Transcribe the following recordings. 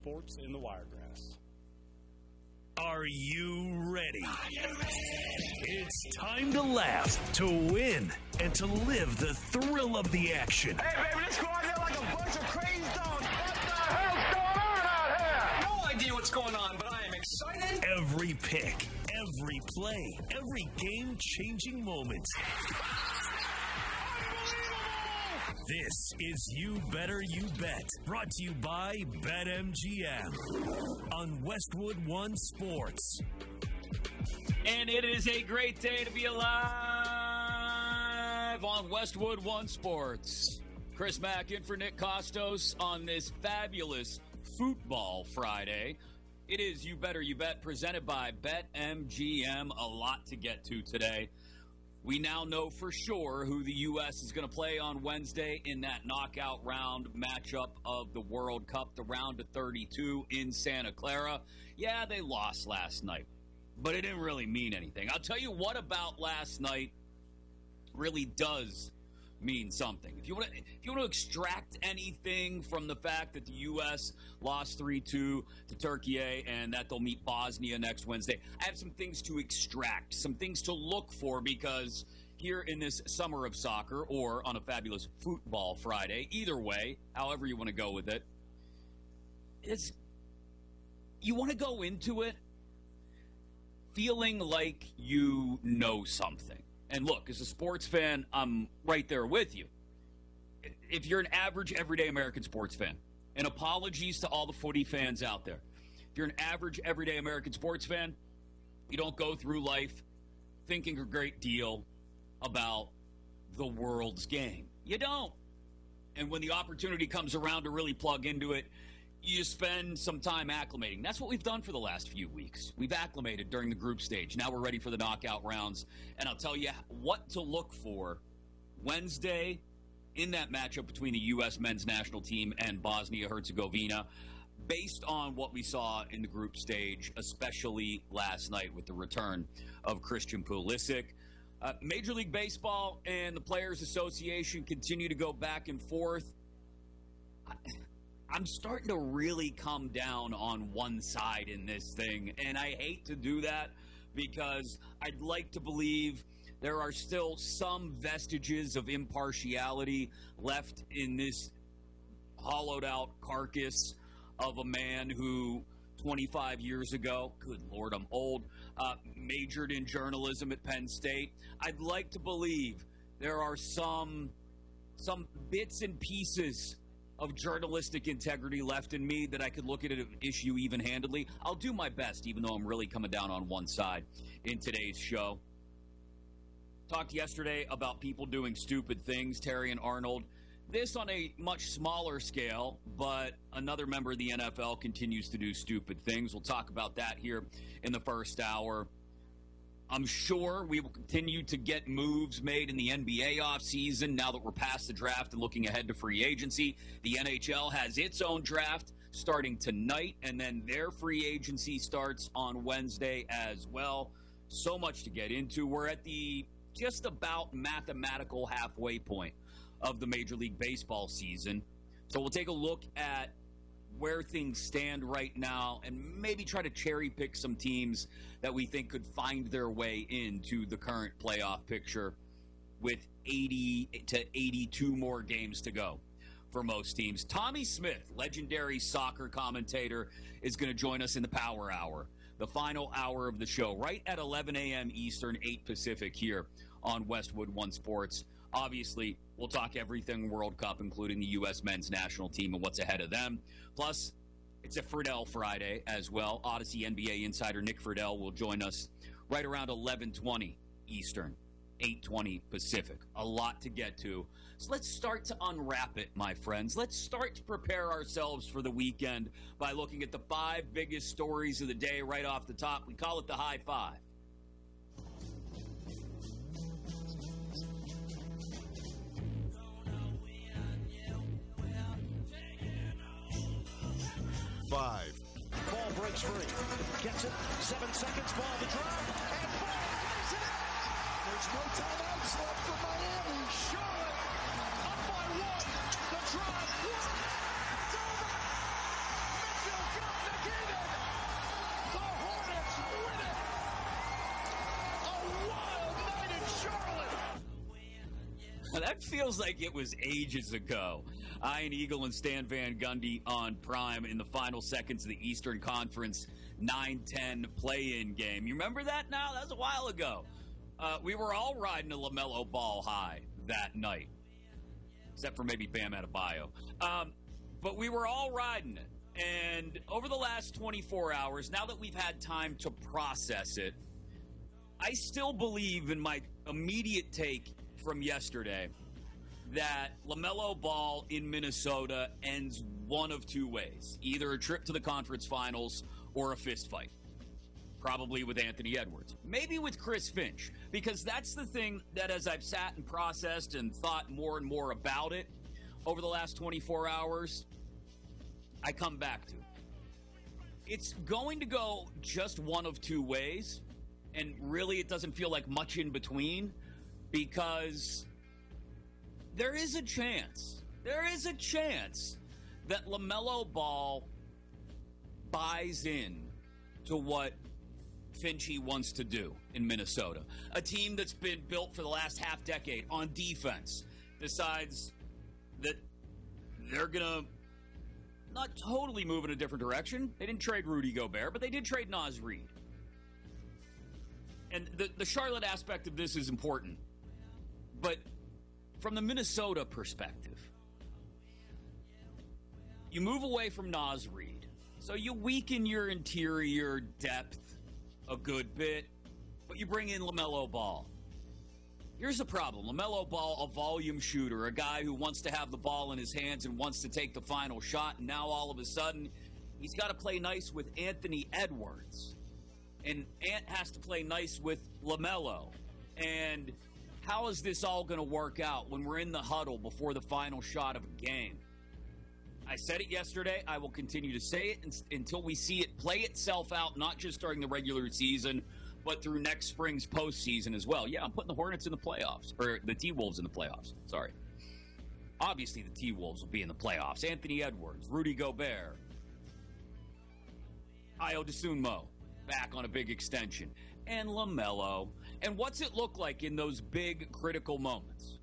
Sports in the Wiregrass. Are you ready? It's time to laugh, to win, and to live the thrill of the action. Hey, baby, let's go out there like a bunch of crazy dogs. What the hell's going on out here? No idea what's going on, but I am excited. Every pick, every play, every game-changing moment. This is You Better You Bet, brought to you by BetMGM on Westwood One Sports. And it is a great day to be alive on Westwood One Sports. Chris Mack in for Nick Costos on this fabulous Football Friday. It is You Better You Bet, presented by BetMGM. A lot to get to today. We now know for sure who the U.S. is going to play on Wednesday in that knockout round matchup of the World Cup, the round of 32 in Santa Clara. Yeah, they lost last night, but it didn't really mean anything. I'll tell you what about last night really does mean something. If you want to extract anything from the fact that the U.S. lost 3-2 to Turkey and that they'll meet Bosnia next Wednesday, I have some things to extract, some things to look for, because here in this summer of soccer, or on a fabulous Football Friday, either way, however you want to go with it, you want to go into it feeling like you know something. And look, as a sports fan, I'm right there with you. If you're an average, everyday American sports fan, and apologies to all the footy fans out there, if you're an average, everyday American sports fan, you don't go through life thinking a great deal about the world's game. You don't. And when the opportunity comes around to really plug into it, you spend some time acclimating. That's what we've done for the last few weeks. We've acclimated during the group stage. Now we're ready for the knockout rounds. And I'll tell you what to look for Wednesday in that matchup between the U.S. men's national team and Bosnia-Herzegovina, based on what we saw in the group stage, especially last night with the return of Christian Pulisic. Major League Baseball and the Players Association continue to go back and forth. I'm starting to really come down on one side in this thing, and I hate to do that because I'd like to believe there are still some vestiges of impartiality left in this hollowed-out carcass of a man who 25 years ago, good Lord, I'm old, majored in journalism at Penn State. I'd like to believe there are some bits and pieces of journalistic integrity left in me that I could look at an issue even-handedly. I'll do my best, even though I'm really coming down on one side in today's show. Talked yesterday about people doing stupid things, Terry and Arnold. This on a much smaller scale, but another member of the NFL continues to do stupid things. We'll talk about that here in the first hour. I'm sure we will continue to get moves made in the NBA offseason now that we're past the draft and looking ahead to free agency. The NHL has its own draft starting tonight, and then their free agency starts on Wednesday as well. So much to get into. We're at the just about mathematical halfway point of the Major League Baseball season. So we'll take a look at where things stand right now and maybe try to cherry pick some teams that we think could find their way into the current playoff picture with 80 to 82 more games to go for most teams. Tommy Smith, legendary soccer commentator, is going to join us in the Power Hour, the final hour of the show, right at 11 a.m. Eastern, 8 Pacific here on Westwood One Sports. Obviously, we'll talk everything World Cup, including the U.S. men's national team and what's ahead of them. Plus, it's a Friedel Friday as well. Odyssey NBA insider Nick Friedel will join us right around 11:20 Eastern, 8:20 Pacific. A lot to get to. So let's start to unwrap it, my friends. Let's start to prepare ourselves for the weekend by looking at the 5 biggest stories of the day right off the top. We call it the High Five. Five. Ball breaks free. Gets it. 7 seconds. Ball to drive. And ball lays it in. There's no timeouts left for Miami. Charlotte up by 1. The drive. 1. It's over. Mitchell feels like it was ages ago. Ian Eagle and Stan Van Gundy on Prime in the final seconds of the Eastern Conference 9-10 play-in game. You remember that now? That was a while ago. We were all riding a LaMelo Ball high that night, except for maybe Bam Adebayo. But we were all riding it. And over the last 24 hours, now that we've had time to process it, I still believe in my immediate take from yesterday that LaMelo Ball in Minnesota ends one of two ways. Either a trip to the conference finals or a fist fight. Probably with Anthony Edwards. Maybe with Chris Finch. Because that's the thing that as I've sat and processed and thought more and more about it over the last 24 hours, I come back to. It's going to go just one of two ways. And really it doesn't feel like much in between. Because there is a chance that LaMelo Ball buys in to what Finchie wants to do in Minnesota. A team that's been built for the last half decade on defense decides that they're going to not totally move in a different direction. They didn't trade Rudy Gobert, but they did trade Naz Reid. And the Charlotte aspect of this is important. But from the Minnesota perspective, you move away from Naz Reid. So you weaken your interior depth a good bit, but you bring in LaMelo Ball. Here's the problem. LaMelo Ball, a volume shooter, a guy who wants to have the ball in his hands and wants to take the final shot, and now all of a sudden, he's got to play nice with Anthony Edwards. And Ant has to play nice with LaMelo. And how is this all going to work out when we're in the huddle before the final shot of a game? I said it yesterday. I will continue to say it until we see it play itself out, not just during the regular season, but through next spring's postseason as well. Yeah, I'm putting the Hornets in the playoffs, or the T-Wolves in the playoffs. Sorry. Obviously, the T-Wolves will be in the playoffs. Anthony Edwards, Rudy Gobert, Ayo Dosunmu back on a big extension, and LaMelo. And what's it look like in those big critical moments?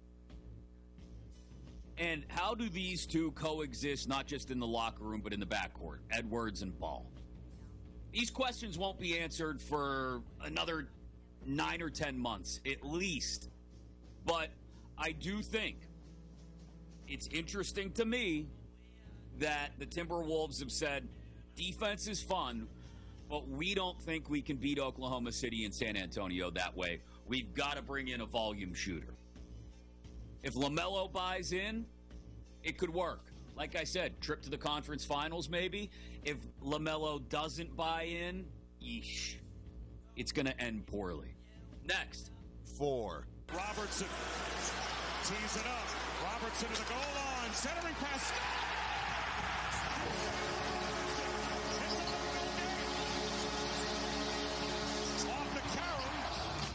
And how do these two coexist, not just in the locker room, but in the backcourt, Edwards and Ball? These questions won't be answered for another 9 or 10 months, at least. But I do think it's interesting to me that the Timberwolves have said, defense is fun, but we don't think we can beat Oklahoma City and San Antonio that way. We've got to bring in a volume shooter. If LaMelo buys in, it could work. Like I said, trip to the conference finals maybe. If LaMelo doesn't buy in, yeesh, it's going to end poorly. Next. 4. Robertson tees it up. Robertson to the goal line. Centering pass. Off the carry.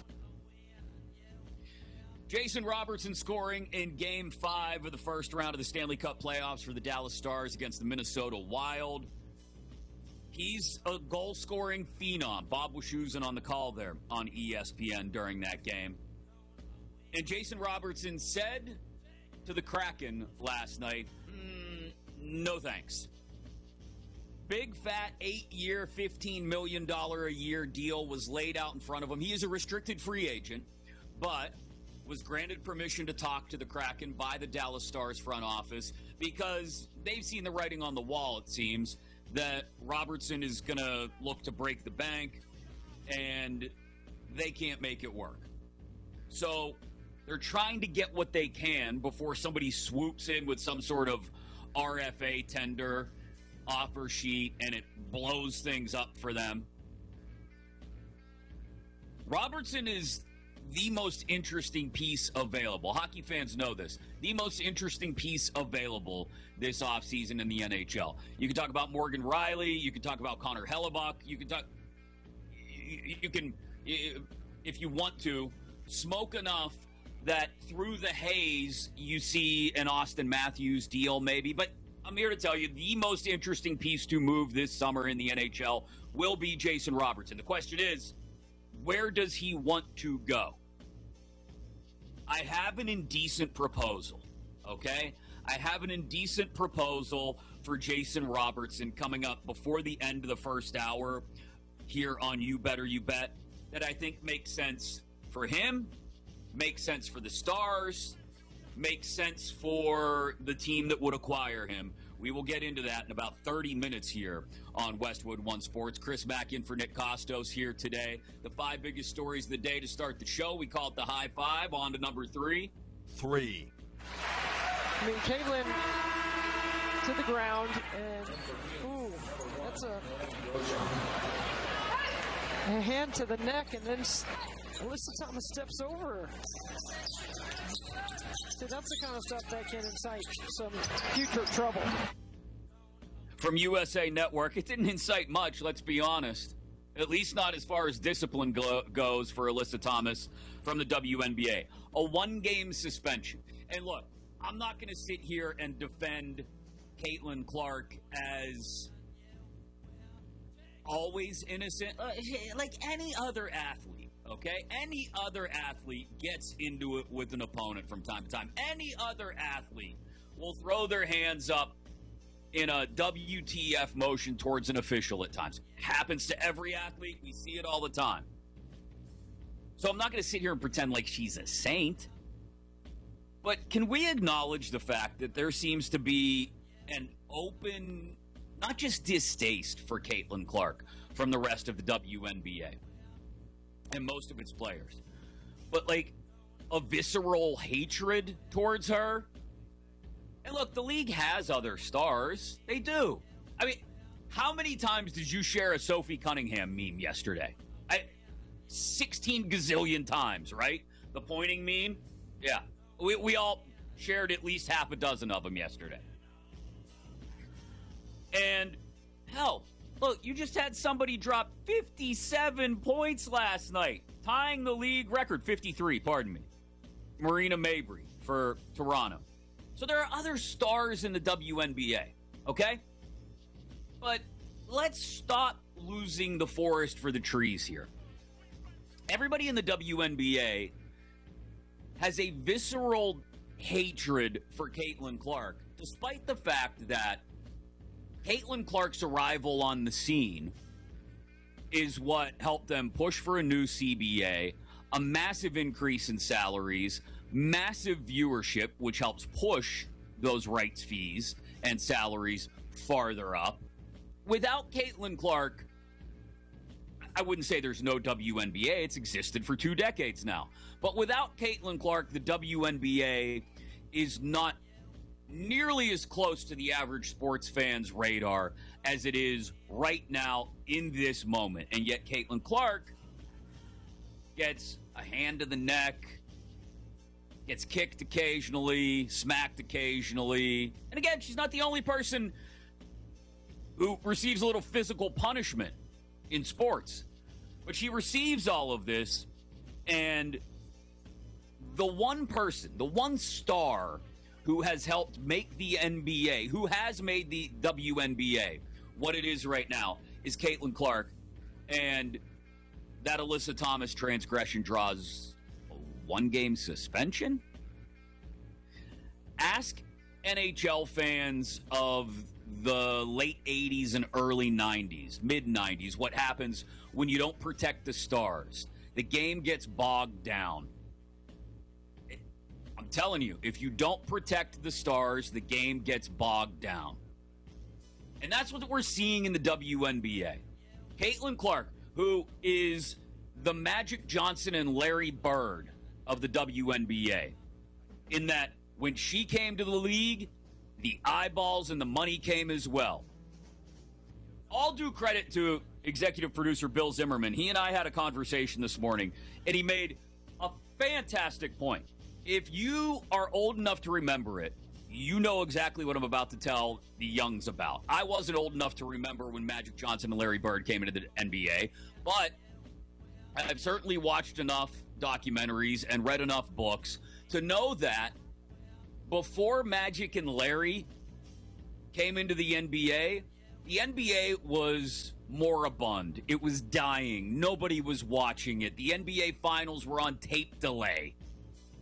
Jason Robertson scoring in Game 5 of the first round of the Stanley Cup playoffs for the Dallas Stars against the Minnesota Wild. He's a goal-scoring phenom. Bob Wischusen on the call there on ESPN during that game. And Jason Robertson said to the Kraken last night, no thanks. Big, fat, 8-year, $15 million a year deal was laid out in front of him. He is a restricted free agent, but was granted permission to talk to the Kraken by the Dallas Stars front office because they've seen the writing on the wall, it seems, that Robertson is going to look to break the bank, and they can't make it work. So they're trying to get what they can before somebody swoops in with some sort of RFA tender offer sheet, and it blows things up for them. Robertson is the most interesting piece available. Hockey fans know this. The most interesting piece available this offseason in the NHL. You can talk about Morgan Riley. You can talk about Connor Hellebuck. You can talk... You can, if you want to, smoke enough that through the haze you see an Austin Matthews deal maybe. But I'm here to tell you the most interesting piece to move this summer in the NHL will be Jason Robertson. The question is, where does he want to go? I have an indecent proposal, okay? I have an indecent proposal for Jason Robertson coming up before the end of the first hour here on You Better You Bet that I think makes sense for him, makes sense for the Stars, makes sense for the team that would acquire him. We will get into that in about 30 minutes here on Westwood One Sports. Chris Mack in for Nick Costos here today. The 5 biggest stories of the day to start the show. We call it the High Five. On to number 3. I mean, Caitlin to the ground, and that's a hand to the neck, and then Alyssa Thomas steps over her. So that's the kind of stuff that can incite some future trouble. From USA Network, it didn't incite much, let's be honest. At least not as far as discipline goes for Alyssa Thomas from the WNBA. A 1-game suspension. And look, I'm not going to sit here and defend Caitlin Clark as always innocent. Like any other athlete, okay? Any other athlete gets into it with an opponent from time to time. Any other athlete will throw their hands up in a WTF motion towards an official at times. Happens to every athlete. We see it all the time. So I'm not going to sit here and pretend like she's a saint. But can we acknowledge the fact that there seems to be an open, not just distaste for Caitlin Clark from the rest of the WNBA and most of its players, but like a visceral hatred towards her? And look, the league has other stars. They do. I mean, how many times did you share a Sophie Cunningham meme yesterday? 16 gazillion times, right? The pointing meme? Yeah. We all shared at least half a dozen of them yesterday. And, hell, look, you just had somebody drop 57 points last night, tying the league record, 53, pardon me. Marina Mabrey for Toronto. So there are other stars in the WNBA, okay? But let's stop losing the forest for the trees here. Everybody in the WNBA has a visceral hatred for Caitlin Clark, despite the fact that Caitlin Clark's arrival on the scene is what helped them push for a new CBA, a massive increase in salaries, massive viewership, which helps push those rights fees and salaries farther up. Without Caitlin Clark, I wouldn't say there's no WNBA. It's existed for 2 decades now. But without Caitlin Clark, the WNBA is not nearly as close to the average sports fan's radar as it is right now in this moment. And yet Caitlin Clark gets a hand to the neck, gets kicked occasionally, smacked occasionally. And again, she's not the only person who receives a little physical punishment in sports. But she receives all of this, and the one person, the one star who has helped make the NBA, who has made the WNBA what it is right now, is Caitlin Clark. And that Alyssa Thomas transgression draws a 1-game suspension? Ask NHL fans of the late 80s and early 90s, mid-90s, what happens when you don't protect the stars. The game gets bogged down. I'm telling you, if you don't protect the stars, the game gets bogged down. And that's what we're seeing in the WNBA. Caitlin Clark, who is the Magic Johnson and Larry Bird of the WNBA, in that when she came to the league, the eyeballs and the money came as well. All due credit to executive producer Bill Zimmerman. He and I had a conversation this morning, and he made a fantastic point. If you are old enough to remember it, you know exactly what I'm about to tell the youngs about. I wasn't old enough to remember when Magic Johnson and Larry Bird came into the NBA, but I've certainly watched enough documentaries and read enough books to know that before Magic and Larry came into the NBA was moribund. It was dying. Nobody was watching it. The NBA Finals were on tape delay.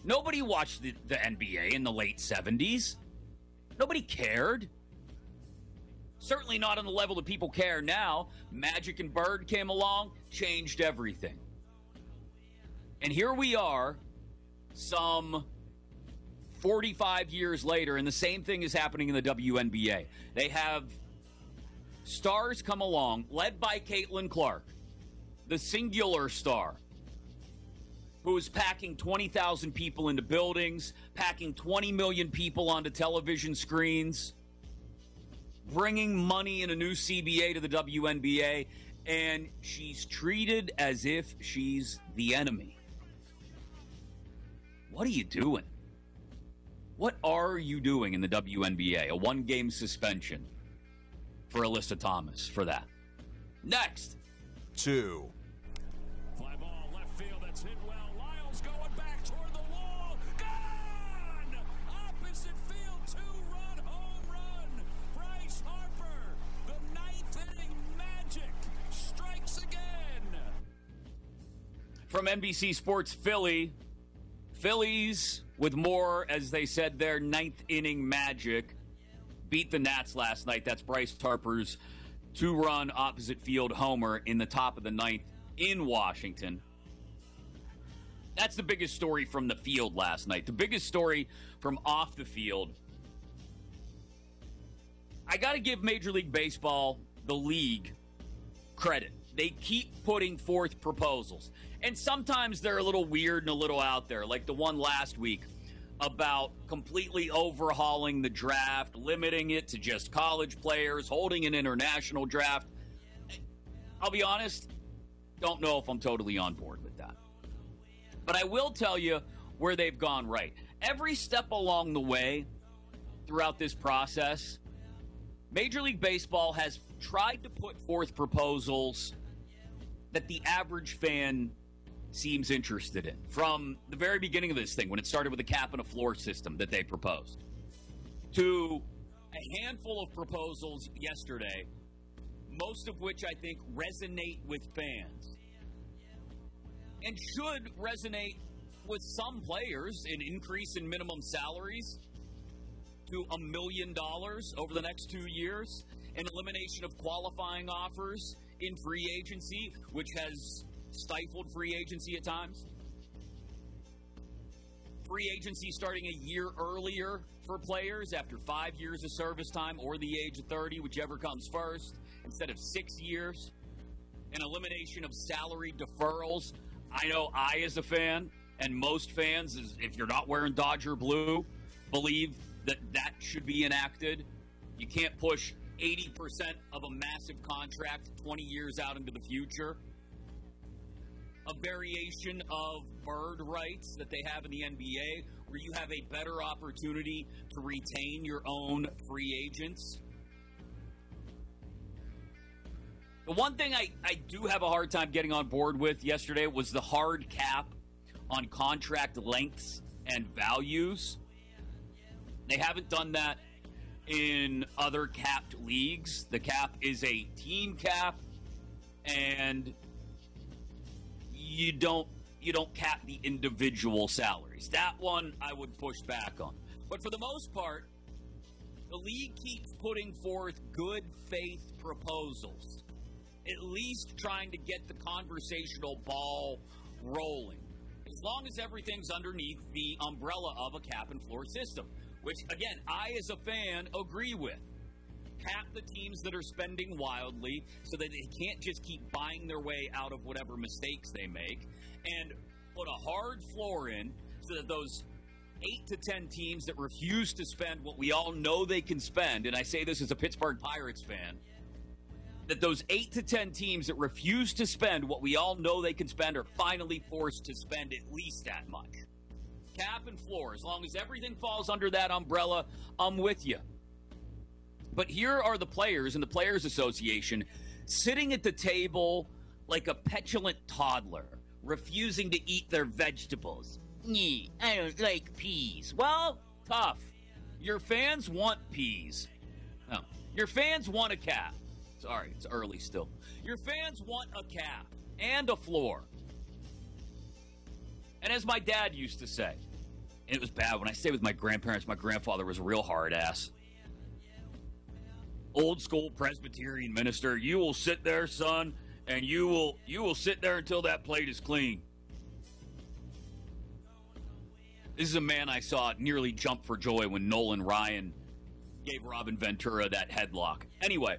Nobody watched the NBA in the late 70s. Nobody cared. Certainly not on the level that people care now. Magic and Bird came along, changed everything. And here we are, some 45 years later, and the same thing is happening in the WNBA. They have stars come along, led by Caitlin Clark, the singular star, who is packing 20,000 people into buildings, packing 20 million people onto television screens, bringing money in a new CBA to the WNBA, and she's treated as if she's the enemy. What are you doing? What are you doing in the WNBA? A one-game suspension for Alyssa Thomas for that. Next. 2. Fly ball left field. That's hit well. Lyles going back toward the wall. Gone! Opposite field. 2-run home run. Bryce Harper. The 9th inning magic strikes again. From NBC Sports Philly, Phillies with more, as they said, their 9th inning magic beat the Nats last night. That's Bryce Harper's 2-run opposite field homer in the top of the 9th in Washington. That's the biggest story from the field last night. The biggest story from off the field. I got to give Major League Baseball, the league, credit. They keep putting forth proposals. And sometimes they're a little weird and a little out there, like the one last week about completely overhauling the draft, limiting it to just college players, holding an international draft. I'll be honest, don't know if I'm totally on board with that. But I will tell you where they've gone right. Every step along the way throughout this process, Major League Baseball has tried to put forth proposals that the average fan seems interested in. From the very beginning of this thing, when it started with a cap and a floor system that they proposed, to a handful of proposals yesterday, most of which I think resonate with fans and should resonate with some players. An increase in minimum salaries to $1 million over the next 2 years, an elimination of qualifying offers in free agency, which has stifled free agency at times. Free agency starting a year earlier for players after 5 years of service time or the age of 30, whichever comes first, instead of 6 years. An elimination of salary deferrals. I know I, as a fan, and most fans, if you're not wearing Dodger blue, believe that that should be enacted. You can't push 80% of a massive contract 20 years out into the future. A variation of bird rights that they have in the NBA, where you have a better opportunity to retain your own free agents. The one thing I do have a hard time getting on board with yesterday was the hard cap on contract lengths and values. They haven't done that in other capped leagues. The cap is a team cap, and you don't cap the individual salaries. That one I would push back on. But for the most part, the league keeps putting forth good faith proposals, at least trying to get the conversational ball rolling, as long as everything's underneath the umbrella of a cap and floor system, which, again, I as a fan agree with. Cap the teams that are spending wildly so that they can't just keep buying their way out of whatever mistakes they make, and put a hard floor in so that those 8 to 10 teams that refuse to spend what we all know they can spend, and I say this as a Pittsburgh Pirates fan, that those 8 to 10 teams that refuse to spend what we all know they can spend are finally forced to spend at least that much. Cap and floor, as long as everything falls under that umbrella, I'm with you. But here are the players and the Players Association sitting at the table like a petulant toddler, refusing to eat their vegetables. I don't like peas. Well, tough. Your fans want peas. No. Your fans want a cap. Sorry, it's early still. Your fans want a cap and a floor. And as my dad used to say, And it was bad. When I stayed with my grandparents, my grandfather was a real hard ass. Old school Presbyterian minister. You will sit there, son, and you will sit there until that plate is clean. This is a man I saw nearly jump for joy when Nolan Ryan gave Robin Ventura that headlock. Anyway,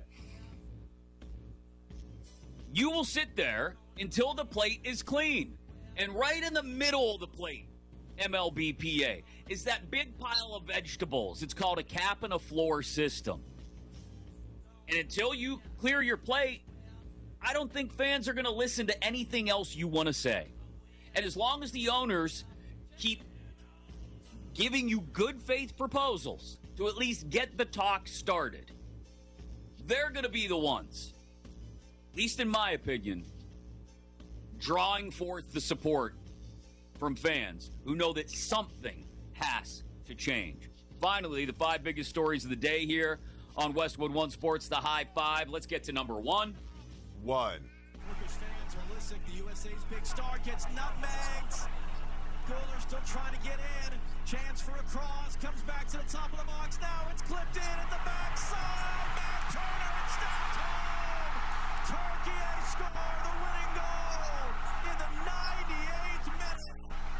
you will sit there until the plate is clean. And right in the middle of the plate, MLBPA, is that big pile of vegetables. It's called a cap and a floor system. And until you clear your plate, I don't think fans are going to listen to anything else you want to say. And as long as the owners keep giving you good faith proposals to at least get the talk started, they're going to be the ones, at least in my opinion, drawing forth the support from fans who know that something has to change. Finally, the 5 biggest stories of the day here on Westwood One Sports, the High Five. Let's get to number 1. Lakers fans are listening. The USA's big star gets nutmegged. Goaler still trying to get in. Chance for a cross. Comes back to the top of the box. Now it's clipped in at the backside. Matt Turner, it's downtown. Turkey scored the winning goal in the 98th minute.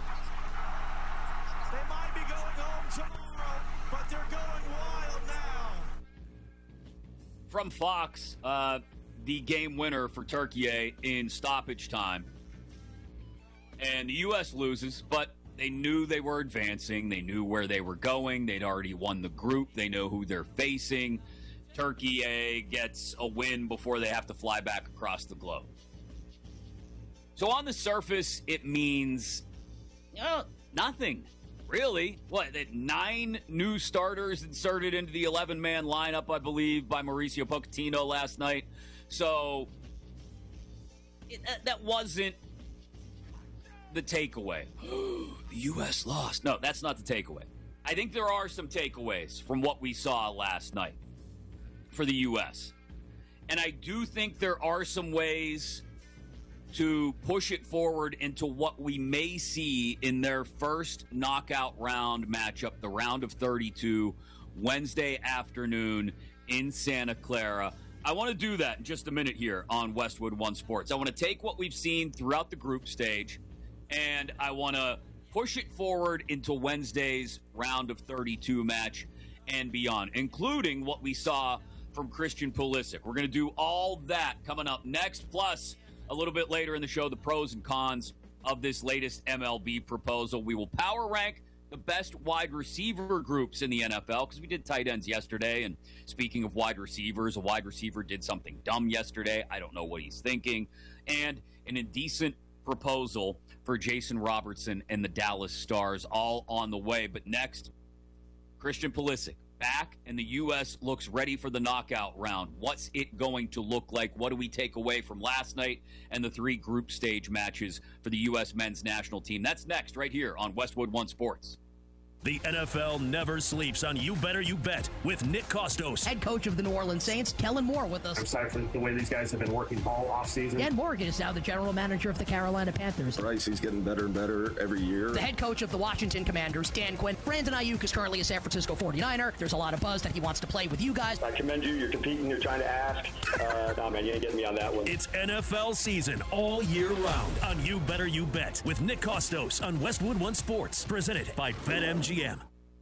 They might be going home tomorrow, but they're going wild now. From Fox, the game winner for Turkey in stoppage time. And the U.S. loses, but they knew they were advancing. They knew where they were going. They'd already won the group. They know who they're facing. Turkey gets a win before they have to fly back across the globe. So on the surface, it means nothing, really. What, that 9 new starters inserted into the 11-man lineup, I believe, by Mauricio Pochettino last night. So that wasn't the takeaway. The U.S. lost. No, that's not the takeaway. I think there are some takeaways from what we saw last night for the U.S. And I do think there are some ways to push it forward into what we may see in their first knockout round matchup, the round of 32, Wednesday afternoon in Santa Clara. I want to do that in just a minute here on Westwood One Sports. I want to take what we've seen throughout the group stage, and I want to push it forward into Wednesday's round of 32 match and beyond, including what we saw from Christian Pulisic. We're going to do all that coming up next, plus a little bit later in the show, the pros and cons of this latest MLB proposal. We will power rank the best wide receiver groups in the NFL, because we did tight ends yesterday. And speaking of wide receivers, a wide receiver did something dumb yesterday. I don't know what he's thinking. And an indecent proposal for Jason Robertson and the Dallas Stars, all on the way. But next, Christian Pulisic back, and the U.S. looks ready for the knockout round. What's it going to look like? What do we take away from last night and the 3 group stage matches for the U.S. men's national team? That's next, right here on Westwood One Sports. The NFL never sleeps on You Better You Bet with Nick Kostos. Head coach of the New Orleans Saints, Kellen Moore, with us. Aside from the way these guys have been working all offseason. Dan Morgan is now the general manager of the Carolina Panthers. Bryce, he's getting better and better every year. The head coach of the Washington Commanders, Dan Quinn. Brandon Ayuk is currently a San Francisco 49er. There's a lot of buzz that he wants to play with you guys. I commend you. You're competing. You're trying to ask. No, man, you ain't getting me on that one. It's NFL season all year round on You Better You Bet with Nick Kostos on Westwood One Sports. Presented by BetMGM.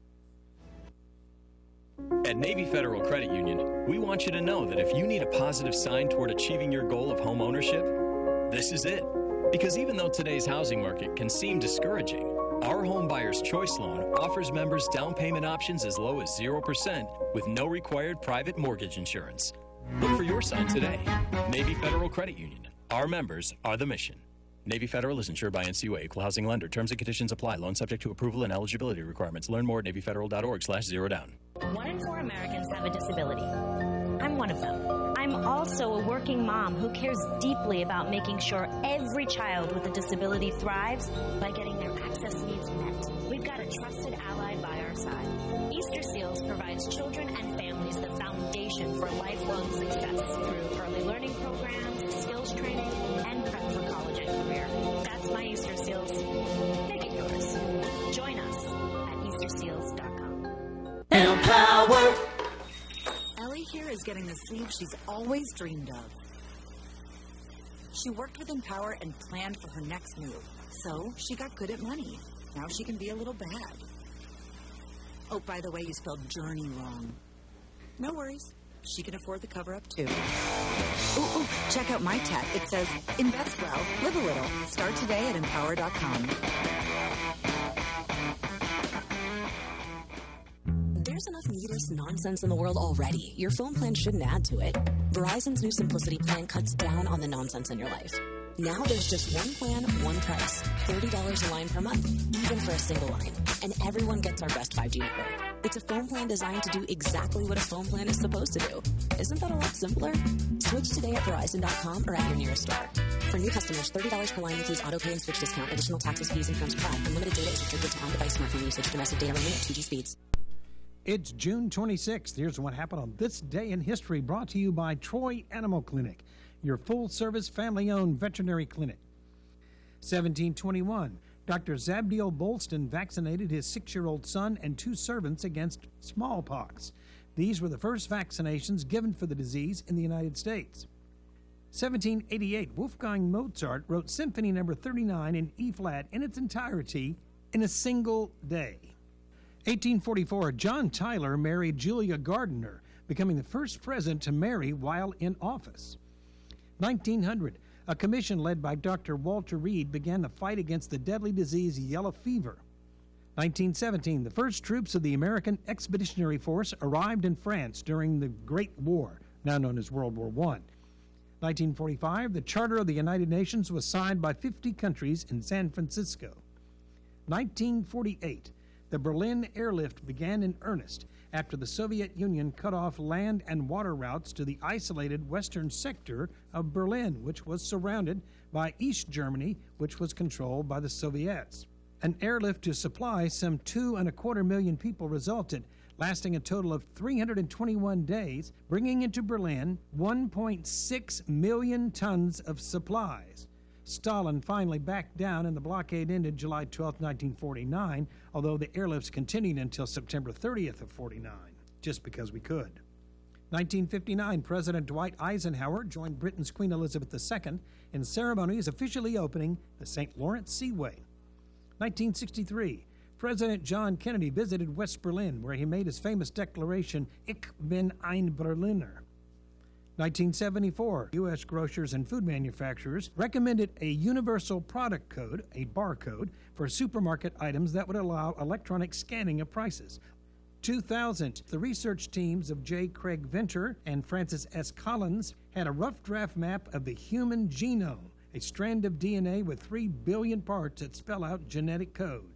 At Navy Federal Credit Union, we want you to know that if you need a positive sign toward achieving your goal of home ownership, this is it. Because even though today's housing market can seem discouraging, our Home Buyer's Choice Loan offers members down payment options as low as 0% with no required private mortgage insurance. Look for your sign today. Navy Federal Credit Union. Our members are the mission. Navy Federal is insured by NCUA, equal housing lender. Terms and conditions apply. Loan subject to approval and eligibility requirements. Learn more at NavyFederal.org/zerodown. 1 in 4 Americans have a disability. I'm one of them. I'm also a working mom who cares deeply about making sure every child with a disability thrives by getting their access needs met. We've got a trusted ally by our side. Easter Seals provides children and families the foundation for lifelong success through early learning programs, skills training, and prep for college and career. That's my Easter Seals. Make it yours. Join us was getting the sleep she's always dreamed of. She worked with Empower and planned for her next move. So she got good at money. Now she can be a little bad. Oh, by the way, you spelled journey wrong. No worries. She can afford the cover-up, too. Ooh, check out my tech. It says, invest well, live a little. Start today at Empower.com. There's enough needless nonsense in the world already. Your phone plan shouldn't add to it. Verizon's new Simplicity plan cuts down on the nonsense in your life. Now there's just one plan, one price. $30 a line per month, even for a single line. And everyone gets our best 5G network. It's a phone plan designed to do exactly what a phone plan is supposed to do. Isn't that a lot simpler? Switch today at Verizon.com or at your nearest store. For new customers, $30 per line includes auto pay and switch discount, additional taxes, fees, and terms apply. Unlimited data is restricted to on-device smartphone usage. Domestic data limit 2G speeds. It's June 26th. Here's what happened on this day in history, brought to you by Troy Animal Clinic, your full-service, family-owned veterinary clinic. 1721, Dr. Zabdiel Bolston vaccinated his 6-year-old son and 2 servants against smallpox. These were the first vaccinations given for the disease in the United States. 1788, Wolfgang Mozart wrote Symphony No. 39 in E-flat in its entirety in a single day. 1844, John Tyler married Julia Gardner, becoming the first president to marry while in office. 1900, a commission led by Dr. Walter Reed began the fight against the deadly disease yellow fever. 1917, the first troops of the American Expeditionary Force arrived in France during the Great War, now known as World War I. 1945, the Charter of the United Nations was signed by 50 countries in San Francisco. 1948, the Berlin airlift began in earnest after the Soviet Union cut off land and water routes to the isolated western sector of Berlin, which was surrounded by East Germany, which was controlled by the Soviets. An airlift to supply some 2.25 million people resulted, lasting a total of 321 days, bringing into Berlin 1.6 million tons of supplies. Stalin finally backed down and the blockade ended July 12, 1949, although the airlifts continued until September 30th of 49, just because we could. 1959, President Dwight Eisenhower joined Britain's Queen Elizabeth II in ceremonies officially opening the St. Lawrence Seaway. 1963, President John Kennedy visited West Berlin, where he made his famous declaration, "Ich bin ein Berliner." 1974, U.S. grocers and food manufacturers recommended a universal product code, a barcode, for supermarket items that would allow electronic scanning of prices. 2000, the research teams of J. Craig Venter and Francis S. Collins had a rough draft map of the human genome, a strand of DNA with 3 billion parts that spell out genetic code.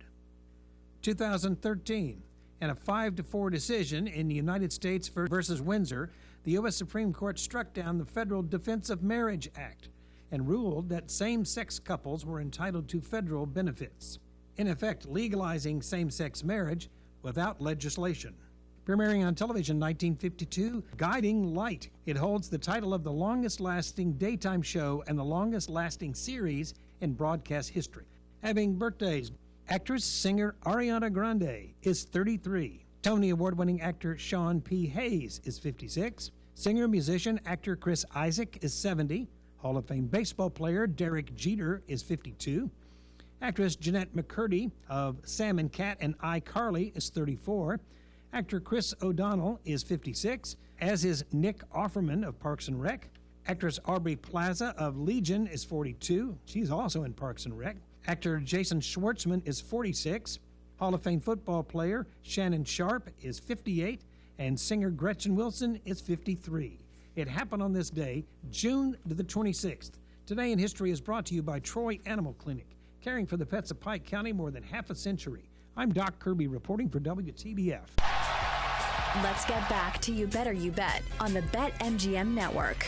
2013, in a 5-4 decision in the United States versus Windsor, the U.S. Supreme Court struck down the Federal Defense of Marriage Act and ruled that same-sex couples were entitled to federal benefits, in effect legalizing same-sex marriage without legislation. Premiering on television in 1952, Guiding Light. It holds the title of the longest-lasting daytime show and the longest-lasting series in broadcast history. Having birthdays, actress, singer Ariana Grande is 33. Tony Award-winning actor Sean P. Hayes is 56. Singer, musician, actor Chris Isaak is 70. Hall of Fame baseball player Derek Jeter is 52. Actress Jeanette McCurdy of Sam and Cat and iCarly is 34. Actor Chris O'Donnell is 56, as is Nick Offerman of Parks and Rec. Actress Aubrey Plaza of Legion is 42. She's also in Parks and Rec. Actor Jason Schwartzman is 46. Hall of Fame football player Shannon Sharp is 58, and singer Gretchen Wilson is 53. It happened on this day, June the 26th. Today in History is brought to you by Troy Animal Clinic, caring for the pets of Pike County more than half a century. I'm Doc Kirby reporting for WTBF. Let's get back to You Better You Bet on the BetMGM Network.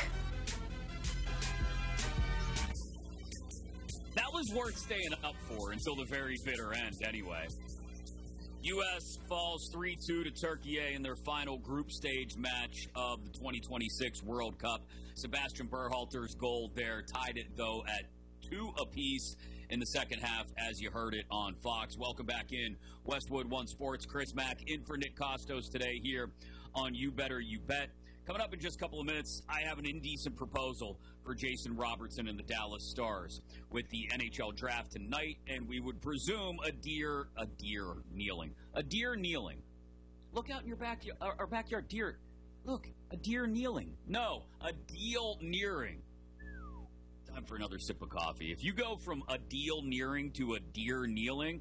That was worth staying up for until the very bitter end, anyway. U.S. falls 3-2 to Turkey in their final group stage match of the 2026 World Cup. Sebastian Berhalter's goal there tied it, though, at 2 apiece in the second half, as you heard it on Fox. Welcome back in Westwood One Sports. Chris Mack in for Nick Costos today here on You Better You Bet. Coming up in just a couple of minutes, I have an indecent proposal for Jason Robertson and the Dallas Stars with the NHL draft tonight, and we would presume a deer kneeling. Look out in your backyard, our backyard, deer. Look, a deer kneeling. No, a deal nearing. Time for another sip of coffee. If you go from a deal nearing to a deer kneeling,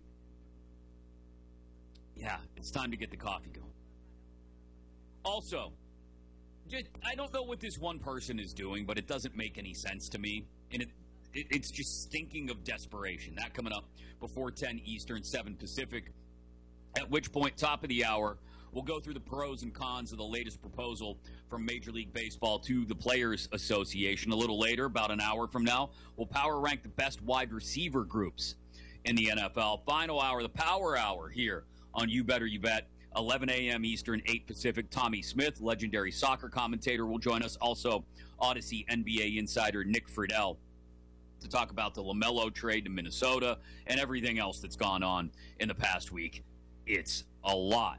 yeah, it's time to get the coffee going. Also, I don't know what this one person is doing, but it doesn't make any sense to me. And it's just stinking of desperation. That coming up before 10 Eastern, 7 Pacific. At which point, top of the hour, we'll go through the pros and cons of the latest proposal from Major League Baseball to the Players Association. A little later, about an hour from now, we'll power rank the best wide receiver groups in the NFL. Final hour, the Power Hour here on You Better You Bet. 11 a.m. Eastern, 8 Pacific. Tommy Smith, legendary soccer commentator, will join us. Also, Odyssey NBA insider Nick Friedel to talk about the LaMelo trade to Minnesota and everything else that's gone on in the past week. It's a lot.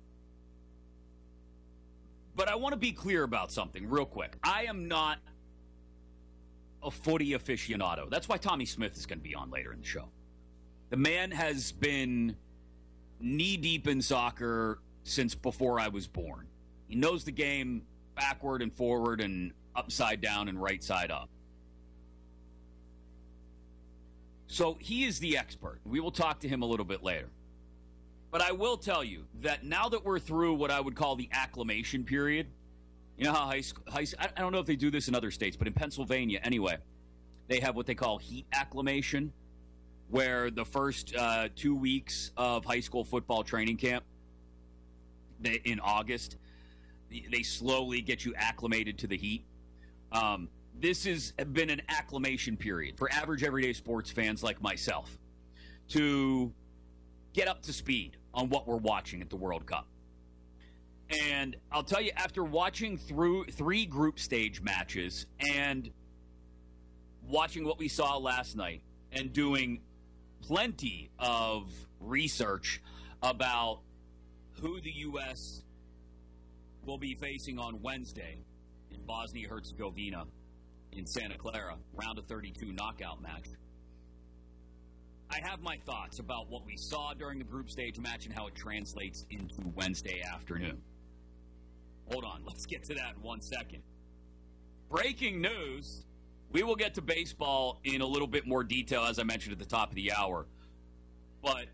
But I want to be clear about something real quick. I am not a footy aficionado. That's why Tommy Smith is going to be on later in the show. The man has been knee-deep in soccer since before I was born. He knows the game backward and forward and upside down and right side up. So he is the expert. We will talk to him a little bit later. But I will tell you that now that we're through what I would call the acclimation period, you know how high school, I don't know if they do this in other states, but in Pennsylvania anyway, they have what they call heat acclimation, where the first 2 weeks of high school football training camp in August, they slowly get you acclimated to the heat. This has been an acclimation period for average everyday sports fans like myself to get up to speed on what we're watching at the World Cup. And I'll tell you, after watching through 3 group stage matches and watching what we saw last night and doing plenty of research about who the U.S. will be facing on Wednesday in Bosnia-Herzegovina in Santa Clara, round of 32 knockout match. I have my thoughts about what we saw during the group stage match and how it translates into Wednesday afternoon. Hold on, let's get to that in 1 second. Breaking news. We will get to baseball in a little bit more detail, as I mentioned at the top of the hour. But,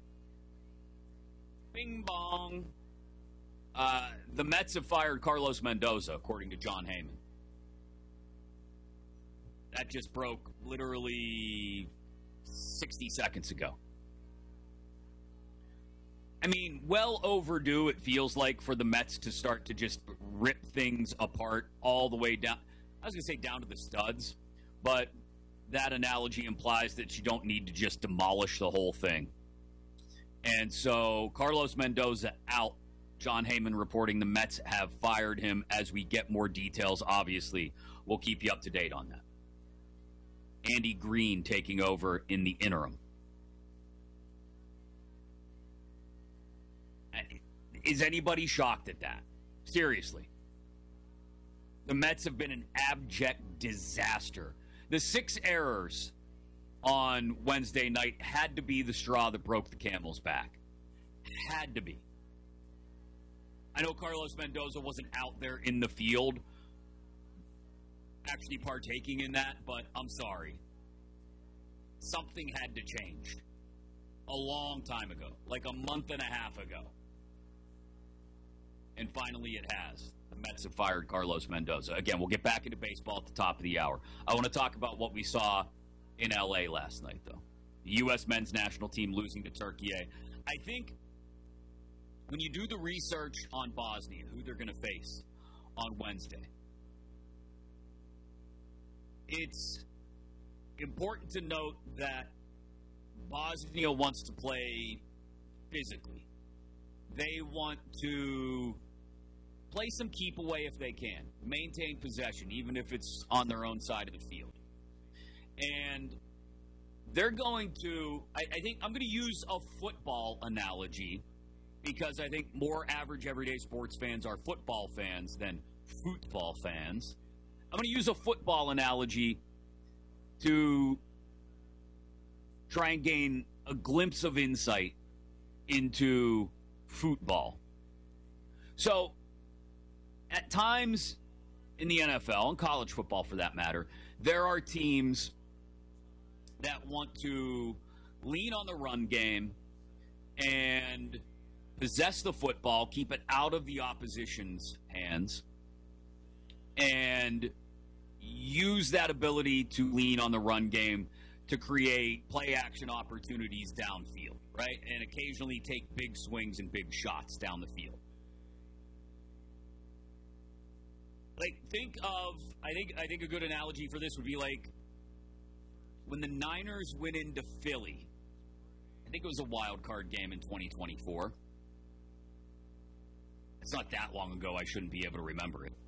bing bong, the Mets have fired Carlos Mendoza, according to John Heyman. That just broke literally 60 seconds ago. I mean, well overdue, it feels like, for the Mets to start to just rip things apart all the way down. I was going to say down to the studs. But that analogy implies that you don't need to just demolish the whole thing. And so Carlos Mendoza out. John Heyman reporting the Mets have fired him. As we get more details, obviously, we'll keep you up to date on that. Andy Green taking over in the interim. Is anybody shocked at that? Seriously. The Mets have been an abject disaster. The 6 errors on Wednesday night had to be the straw that broke the camel's back. Had to be. I know Carlos Mendoza wasn't out there in the field actually partaking in that, but I'm sorry. Something had to change. A long time ago. Like a month and a half ago. And finally it has. The Mets have fired Carlos Mendoza. Again, we'll get back into baseball at the top of the hour. I want to talk about what we saw in L.A. last night, though. The U.S. men's national team losing to Turkey. I think when you do the research on Bosnia, who they're going to face on Wednesday, it's important to note that Bosnia wants to play physically. They want to play some keep away if they can. Maintain possession, even if it's on their own side of the field. And they're going to, I think I'm going to use a football analogy because I think more average everyday sports fans are football fans than football fans. I'm going to use a football analogy to try and gain a glimpse of insight into football. So, at times in the NFL, and college football for that matter, there are teams that want to lean on the run game and possess the football, keep it out of the opposition's hands, and use that ability to lean on the run game to create play-action opportunities downfield, right? And occasionally take big swings and big shots down the field. Like, I think a good analogy for this would be like when the Niners went into Philly. I think it was a wild card game in 2024. It's not that long ago. I shouldn't be able to remember it.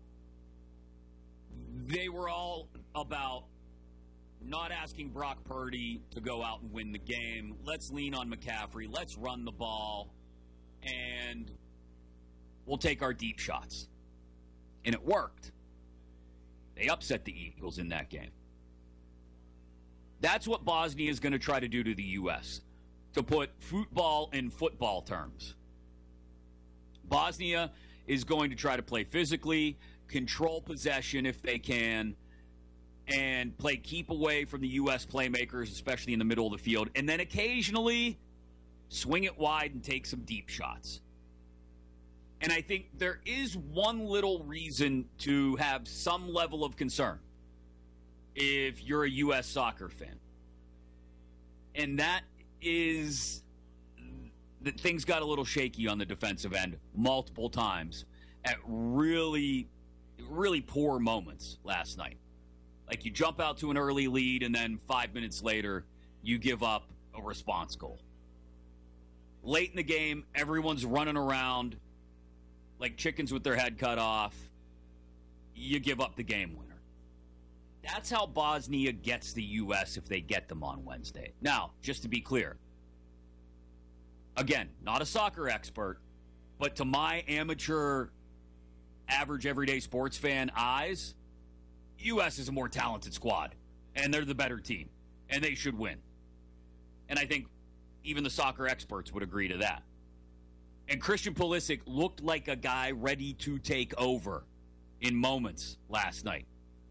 They were all about not asking Brock Purdy to go out and win the game. Let's lean on McCaffrey. Let's run the ball. And we'll take our deep shots. And it worked. They upset the Eagles in that game. That's what Bosnia is going to try to do to the U.S., to put football in football terms. Bosnia is going to try to play physically, control possession if they can, and play keep away from the U.S. playmakers, especially in the middle of the field, and then occasionally swing it wide and take some deep shots. And I think there is one little reason to have some level of concern if you're a U.S. soccer fan. And that is that things got a little shaky on the defensive end multiple times at really, really poor moments last night. Like, you jump out to an early lead, and then 5 minutes later, you give up a response goal. Late in the game, everyone's running around like chickens with their head cut off. You give up the game winner. That's how Bosnia gets the U.S. if they get them on Wednesday. Now, just to be clear, again, not a soccer expert, but to my amateur, average, everyday sports fan eyes, U.S. is a more talented squad, and they're the better team, and they should win. And I think even the soccer experts would agree to that. And Christian Pulisic looked like a guy ready to take over in moments last night.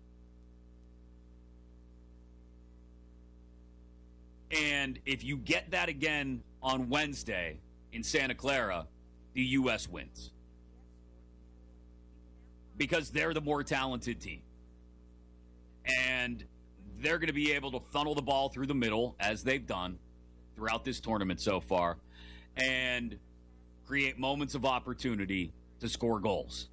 And if you get that again on Wednesday in Santa Clara, the U.S. wins. Because they're the more talented team. And they're going to be able to funnel the ball through the middle, as they've done throughout this tournament so far, and create moments of opportunity to score goals.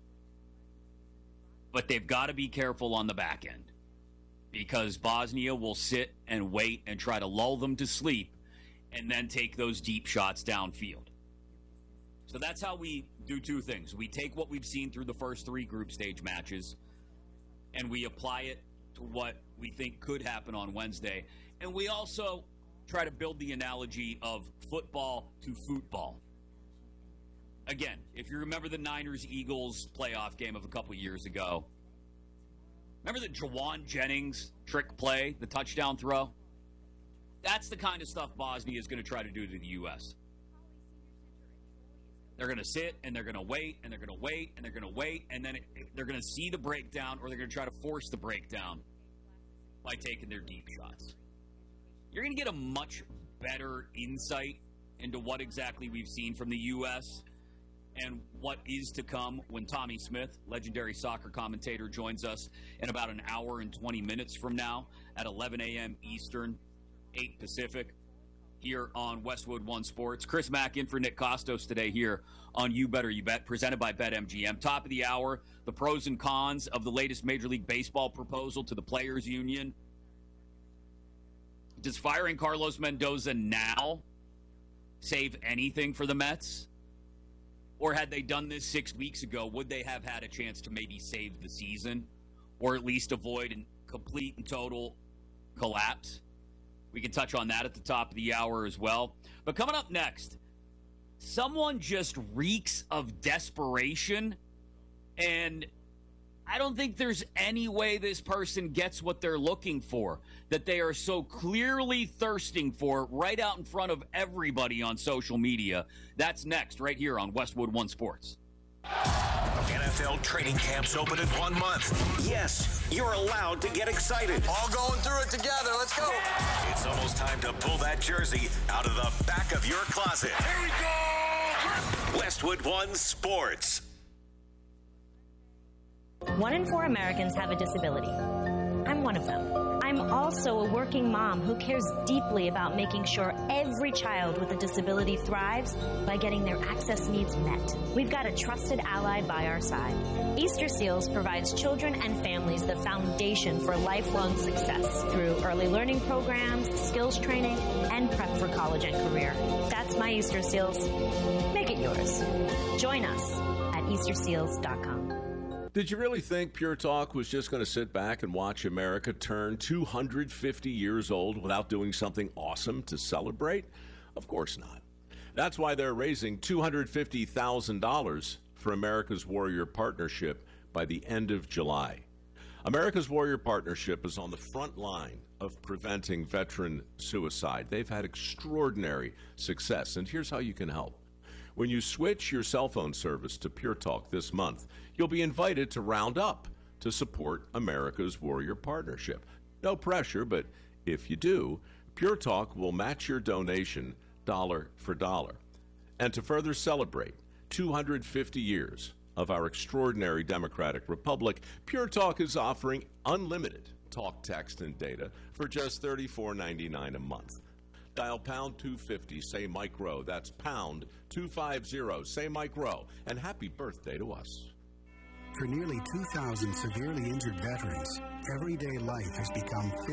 But they've got to be careful on the back end, because Bosnia will sit and wait and try to lull them to sleep and then take those deep shots downfield. So that's how we do two things. We take what we've seen through the first three group stage matches and we apply it to what we think could happen on Wednesday. And we also try to build the analogy of football to football. Again, if you remember the Niners-Eagles playoff game of a couple years ago, remember the Jawan Jennings trick play, the touchdown throw? That's the kind of stuff Bosnia is going to try to do to the U.S. They're going to sit, and they're going to wait, and they're going to wait, and they're going to wait, and then they're going to see the breakdown, or they're going to try to force the breakdown by taking their deep shots. You're going to get a much better insight into what exactly we've seen from the U.S. and what is to come when Tommy Smith, legendary soccer commentator, joins us in about an hour and 20 minutes from now at 11 a.m. Eastern, 8 Pacific, here on Westwood One Sports. Chris Mack in for Nick Costos today here on You Better You Bet, presented by BetMGM. Top of the hour, the pros and cons of the latest Major League Baseball proposal to the Players Union. Does firing Carlos Mendoza now save anything for the Mets? Or had they done this 6 weeks ago, would they have had a chance to maybe save the season or at least avoid a complete and total collapse? We can touch on that at the top of the hour as well. But coming up next, someone just reeks of desperation And I don't think there's any way this person gets what they're looking for, that they are so clearly thirsting for right out in front of everybody on social media. That's next, right here on Westwood One Sports. NFL training camps open in 1 month. Yes, you're allowed to get excited. All going through it together. Let's go. It's almost time to pull that jersey out of the back of your closet. Here we go. Westwood One Sports. 1 in 4 Americans have a disability. I'm one of them. I'm also a working mom who cares deeply about making sure every child with a disability thrives by getting their access needs met. We've got a trusted ally by our side. Easter Seals provides children and families the foundation for lifelong success through early learning programs, skills training, and prep for college and career. That's my Easter Seals. Make it yours. Join us at EasterSeals.com. Did you really think Pure Talk was just going to sit back and watch America turn 250 years old without doing something awesome to celebrate? Of course not. That's why they're raising $250,000 for America's Warrior Partnership by the end of July. America's Warrior Partnership is on the front line of preventing veteran suicide. They've had extraordinary success, and here's how you can help. When you switch your cell phone service to Pure Talk this month, you'll be invited to round up to support America's Warrior Partnership. No pressure, but if you do, Pure Talk will match your donation dollar for dollar. And to further celebrate 250 years of our extraordinary democratic republic, Pure Talk is offering unlimited talk, text, and data for just $34.99 a month. Dial pound 250, say Mike Rowe. That's pound 250, say Mike Rowe. And happy birthday to us. For nearly 2,000 severely injured veterans, everyday life has become